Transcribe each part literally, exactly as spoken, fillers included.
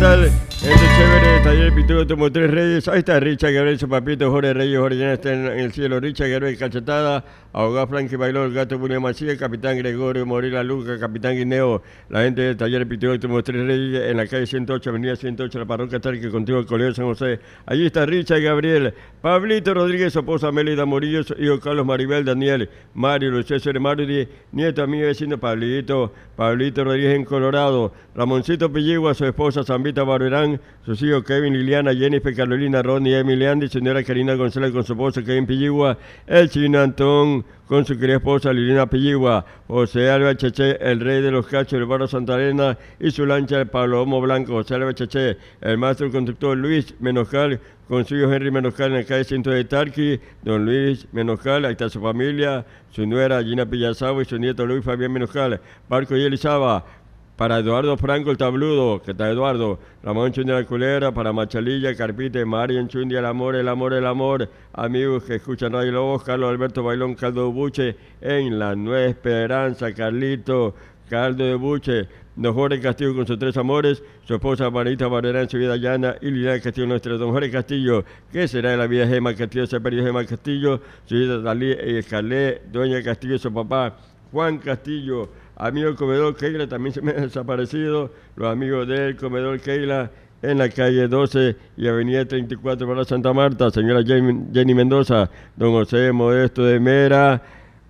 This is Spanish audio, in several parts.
tal? Gente chévere, taller pintura automotriz Reyes. Ahí está Richard Gabriel, su papito, Jorge Reyes, Jorge ya está en, en el cielo. Richard Gabriel, cachetada. Abogado Frankie Bailó, el gato William Macías, capitán Gregorio Morila Luca, capitán Guineo, la gente del taller pintura automotriz Reyes en la calle ciento ocho, avenida ciento ocho, la parroquia Tarque, contigo el Colegio San José. Allí está Richard Gabriel, Pablito Rodríguez, su esposa Melida Murillo, su hijo Carlos Maribel, Daniel, Mario, Luis César Mario, nieto amigo vecino Pablito, Pablito Rodríguez en Colorado, Ramoncito Pilligua, su esposa Zambita Barberán, sus hijos Kevin, Liliana, Jennifer, Carolina, Ronnie, Emily, Andy, señora Karina González con su esposo Kevin Pilligua, el chino Antón con su querida esposa Liliana Pilligua, José Alba Cheche, el rey de los cachos del barrio Santa Elena y su lancha el Palomo Blanco, José Alba Cheche, el maestro conductor Luis Menoscal con su hijo Henry Menoscal en la calle ciento de Tarqui, don Luis Menoscal, ahí está su familia, su nuera Gina Pillazabo y su nieto Luis Fabián Menoscal, Barco y Elizaba. Para Eduardo Franco el tabludo, que está Eduardo, Ramón Chundi la culera, para Machalilla, Carpite, Marian Chundi, el amor, el amor, el amor, amigos que escuchan Radio Lobos, Carlos Alberto Bailón, Caldo de Buche, en la Nueva Esperanza, Carlito, Caldo de Buche, don Jorge Castillo con sus tres amores, su esposa Marita Barberá en su vida llana y Liliana Castillo nuestra, don Jorge Castillo, ¿qué será de la vida de Gema Castillo? Se perdió Gema Castillo, su hija Dalí Escalé, doña Castillo, su papá Juan Castillo, amigo del comedor Keila, también se me ha desaparecido, los amigos del comedor Keila en la calle doce y avenida treinta y cuatro para Santa Marta, señora Jenny Mendoza, don José Modesto de Mera,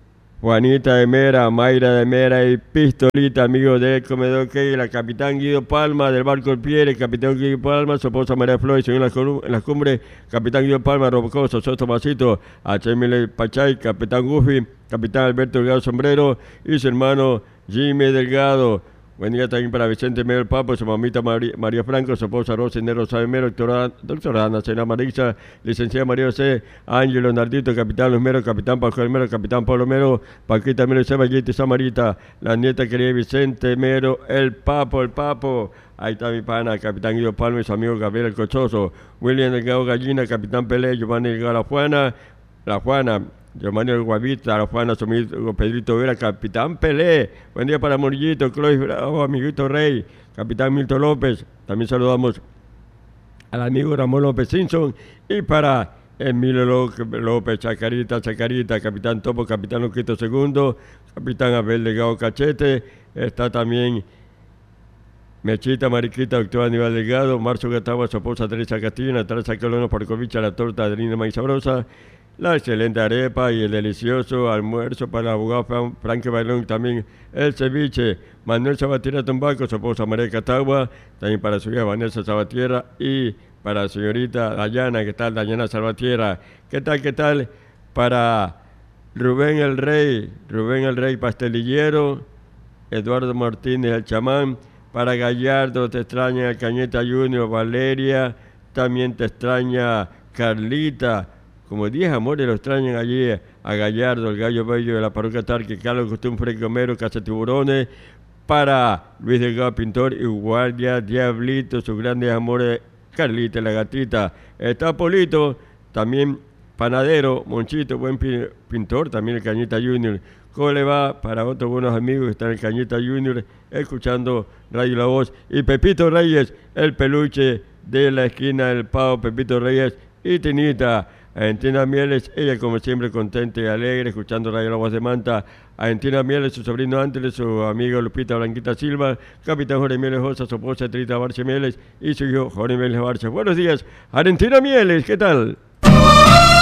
Juanita de Mera, Mayra de Mera y Pistolita, amigos del comedor Keila, capitán Guido Palma del barco El Piere, capitán Guido Palma, su esposa María Flores, en las en las cumbres, capitán Guido Palma, Robocoso, Soto Pasito, H M Pachay, capitán Gufi, capitán Alberto Delgado Sombrero y su hermano Jimmy Delgado. Buen día también para Vicente Mero el Papo, su mamita María, María Franco, su esposa Rosa Inés Rosario Mero, doctora, doctora Ana Sena Marisa, licenciada María José, Ángel Leonardito, capitán Luis Mero, capitán Pascual Mero, capitán Pablo Mero, Paquita Mero, Seba Yeti Samarita, la nieta querida Vicente Mero, el Papo, el Papo. Ahí está mi pana, capitán Guido Palma y su amigo Gabriel el Cochoso, William Delgado Gallina, capitán Pelé, Giovanni Delgado La Juana, La Juana, Giovanni el Guavita, La Juana, su amigo Pedrito Vera, capitán Pelé, buen día para Morillito, Clois Bravo, amiguito Rey, capitán Milton López, también saludamos al amigo Ramón López Simpson y para Emilio López, Chacarita, Chacarita, capitán Topo, capitán Luquito Segundo, capitán Abel Delgado Cachete, está también Mechita, Mariquita, doctor Aníbal Delgado, Marzo Gatagua, su esposa Teresa Castillo, Natalia Colono, Porcovicha, la torta de Lina Maíz Sabrosa, la excelente arepa y el delicioso almuerzo para el abogado Frankie Bailón, también el ceviche, Manuel Sabatiera Tumbaco, su esposa María Catagua, también para su hija Vanessa Sabatiera y para la señorita Dayana, ¿qué tal? Dayana Salvatierra, ¿qué tal? ¿Qué tal? Para Rubén el Rey, Rubén el Rey Pastelillero, Eduardo Martínez el Chamán, para Gallardo, te extraña Cañeta Junior, Valeria, también te extraña Carlita, como diez amores lo extrañan allí a Gallardo, el gallo bello de la parroquia Tarque, Carlos Costum, Freddy Homero, Casa Tiburones, para Luis Delgado Pintor y Guardia Diablito, sus grandes amores, Carlita, la gatita, está Polito, también panadero, Monchito, buen pintor, también el Cañeta Junior. ¿Cómo le va? Para otros buenos amigos que están en el Cañeta Junior, escuchando Radio La Voz. Y Pepito Reyes, el peluche de la esquina del Pavo, Pepito Reyes y Tinita. Argentina Mieles, ella como siempre contenta y alegre, escuchando Radio La Voz de Manta. Argentina Mieles, su sobrino Ángeles, su amigo Lupita Blanquita Silva, capitán Jorge Mieles Josa, su esposa Trita Barche Mieles y su hijo Jorge Mieles Barche. Buenos días, Argentina Mieles, ¿qué tal?